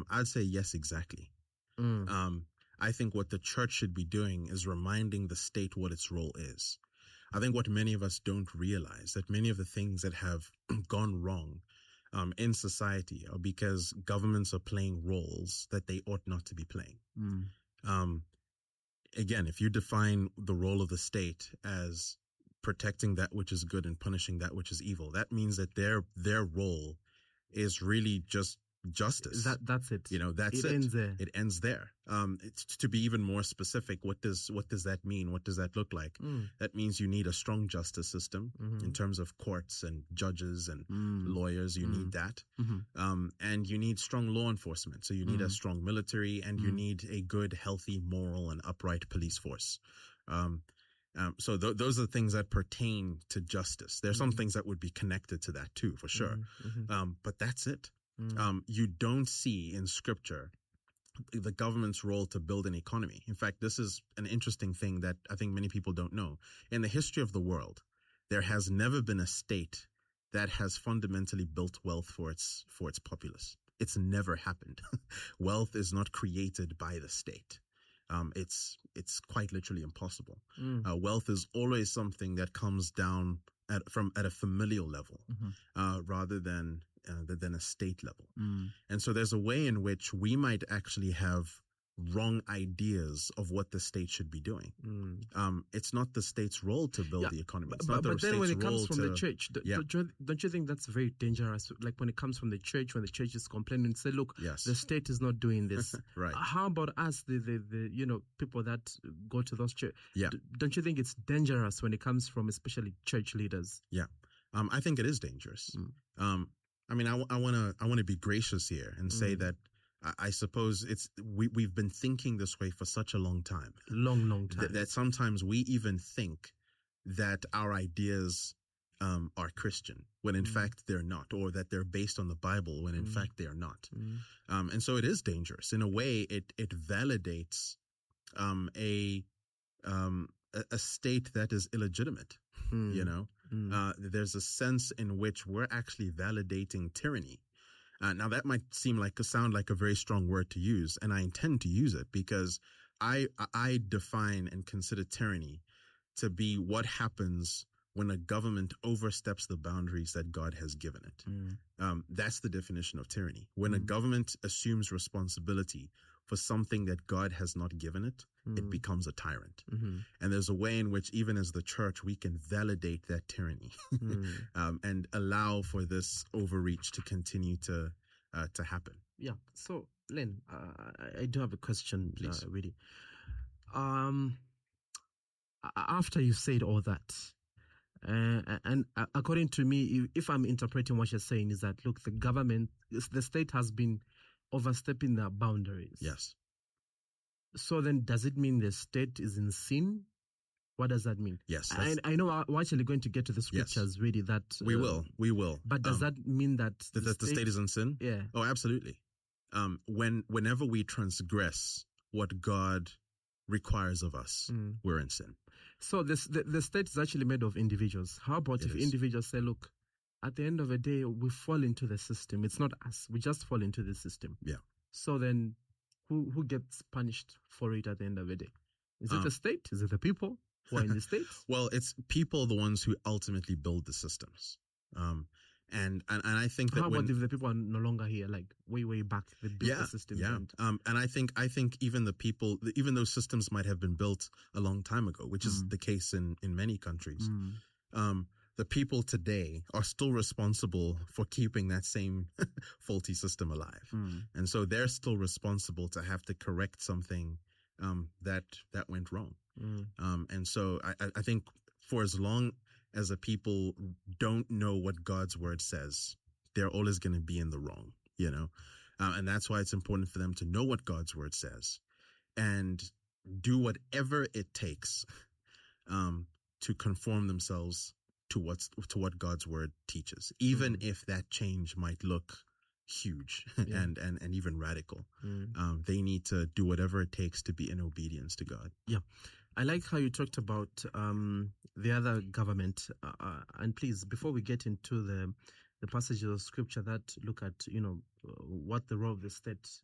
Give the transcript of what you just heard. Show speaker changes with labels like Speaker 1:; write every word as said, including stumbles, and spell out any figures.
Speaker 1: Um, I'd say yes, exactly.
Speaker 2: Mm.
Speaker 1: Um, I think what the church should be doing is reminding the state what its role is. I think what many of us don't realize, that many of the things that have gone wrong um, in society are because governments are playing roles that they ought not to be playing.
Speaker 2: Mm.
Speaker 1: Um, again, if you define the role of the state as protecting that which is good and punishing that which is evil, that means that their their role is really just justice.
Speaker 2: That that's it.
Speaker 1: You know, that's
Speaker 2: it.
Speaker 1: it.
Speaker 2: It ends there.
Speaker 1: It ends there. Um, it's, to be even more specific, what does what does that mean? What does that look like?
Speaker 2: Mm.
Speaker 1: That means you need a strong justice system
Speaker 2: Mm-hmm.
Speaker 1: in terms of courts and judges and
Speaker 2: Mm.
Speaker 1: lawyers. You
Speaker 2: Mm.
Speaker 1: need that.
Speaker 2: Mm-hmm.
Speaker 1: Um, and you need strong law enforcement. So you need
Speaker 2: Mm.
Speaker 1: a strong military, and you
Speaker 2: Mm.
Speaker 1: need a good, healthy, moral, and upright police force. Um, um, so th- those are things that pertain to justice. There are some
Speaker 2: Mm.
Speaker 1: things that would be connected to that too, for sure.
Speaker 2: Mm-hmm.
Speaker 1: Um, but that's it.
Speaker 2: Mm.
Speaker 1: Um, you don't see in scripture the government's role to build an economy. In fact, this is an interesting thing that I think many people don't know. In the history of the world, there has never been a state that has fundamentally built wealth for its, for its populace. It's never happened. Wealth is not created by the state. Um, it's, it's quite literally impossible.
Speaker 2: Mm.
Speaker 1: Uh, wealth is always something that comes down at, from, at a familial level,
Speaker 2: Mm-hmm.
Speaker 1: uh, rather than, uh, than a state level.
Speaker 2: Mm.
Speaker 1: And so there's a way in which we might actually have wrong ideas of what the state should be doing.
Speaker 2: Mm.
Speaker 1: Um, it's not the state's role to build
Speaker 2: Yeah,
Speaker 1: the economy. It's
Speaker 2: But,
Speaker 1: not the
Speaker 2: but then when
Speaker 1: state's
Speaker 2: it comes
Speaker 1: role
Speaker 2: from
Speaker 1: to,
Speaker 2: the church, d-
Speaker 1: yeah.
Speaker 2: don't, you, don't you think that's very dangerous? Like when it comes from the church, when the church is complaining, say, look,
Speaker 1: Yes.
Speaker 2: the state is not doing this.
Speaker 1: Right.
Speaker 2: How about us, the, the, the, you know, people that go to those church?
Speaker 1: Yeah.
Speaker 2: D- don't you think it's dangerous when it comes from especially church leaders?
Speaker 1: Yeah. Um, I think it is dangerous.
Speaker 2: Mm.
Speaker 1: Um, I mean, I, I want to, I want to be gracious here and say
Speaker 2: Mm.
Speaker 1: that I, I suppose it's, we, we've been thinking this way for such a long time.
Speaker 2: Long, long time.
Speaker 1: That, that sometimes we even think that our ideas, um, are Christian when in
Speaker 2: Mm.
Speaker 1: fact they're not, or that they're based on the Bible when in
Speaker 2: Mm.
Speaker 1: fact they are not.
Speaker 2: Mm.
Speaker 1: Um, and so it is dangerous. In a way, it, it validates, um, a, um, a, a state that is illegitimate,
Speaker 2: Mm.
Speaker 1: you know?
Speaker 2: Mm.
Speaker 1: Uh, there's a sense in which we're actually validating tyranny. Uh, now that might seem like, sound like a very strong word to use, and I intend to use it because I, I define and consider tyranny to be what happens when a government oversteps the boundaries that God has given it.
Speaker 2: Mm.
Speaker 1: Um, that's the definition of tyranny. When a
Speaker 2: Mm.
Speaker 1: government assumes responsibility for something that God has not given it, it
Speaker 2: Mm.
Speaker 1: becomes a tyrant.
Speaker 2: Mm-hmm.
Speaker 1: And there's a way in which even as the church, we can validate that tyranny
Speaker 2: Mm.
Speaker 1: um, and allow for this overreach to continue to, uh, to happen.
Speaker 2: Yeah. So, Len, uh, I, I do have a question,
Speaker 1: Please.
Speaker 2: uh, really. Um, a- after you said all that, uh, and uh, according to me, if I'm interpreting what you're saying, is that look, the government, the state has been overstepping their boundaries.
Speaker 1: Yes.
Speaker 2: So then, does it mean the state is in sin? What does that mean?
Speaker 1: Yes.
Speaker 2: I,
Speaker 1: that's-
Speaker 2: I know we're actually going to get to the scriptures, really. That
Speaker 1: we
Speaker 2: uh,
Speaker 1: will. We will.
Speaker 2: But does
Speaker 1: Um,
Speaker 2: that mean that
Speaker 1: that, that the state is in sin?
Speaker 2: Yeah.
Speaker 1: Oh, absolutely. Um, when, whenever we transgress what God requires of us,
Speaker 2: Mm.
Speaker 1: we're in sin.
Speaker 2: So this, the, the state is actually made of individuals. How about
Speaker 1: It
Speaker 2: if
Speaker 1: is.
Speaker 2: individuals say, look, at the end of the day, we fall into the system. It's not us. We just fall into the system.
Speaker 1: Yeah.
Speaker 2: So then who, who gets punished for it at the end of the day? Is it
Speaker 1: Um,
Speaker 2: the state? Is it the people who are in the state?
Speaker 1: Well, it's people, the ones who ultimately build the systems. Um, and, and, and I think that
Speaker 2: How
Speaker 1: when,
Speaker 2: about if the people are no longer here, like way, way back, they built
Speaker 1: yeah,
Speaker 2: the system?
Speaker 1: yeah.
Speaker 2: And,
Speaker 1: Um, and I think, I think even the people, even those systems might have been built a long time ago, which is
Speaker 2: Mm.
Speaker 1: the case in, in many countries.
Speaker 2: Mm.
Speaker 1: Um, the people today are still responsible for keeping that same faulty system alive.
Speaker 2: Mm.
Speaker 1: And so they're still responsible to have to correct something, um, that, that went wrong.
Speaker 2: Mm.
Speaker 1: Um, and so I, I think for as long as the people don't know what God's word says, they're always going to be in the wrong, you know? Uh, and that's why it's important for them to know what God's word says and do whatever it takes, um, to conform themselves to what's, to what God's word teaches, even
Speaker 2: Mm.
Speaker 1: if that change might look huge
Speaker 2: Yeah.
Speaker 1: and, and, and even radical.
Speaker 2: Mm.
Speaker 1: Um, they need to do whatever it takes to be in obedience to God.
Speaker 2: Yeah. I like how you talked about um, the other government. Uh, uh, and please, before we get into the the passages of scripture that look at, you know, uh, what the role of the state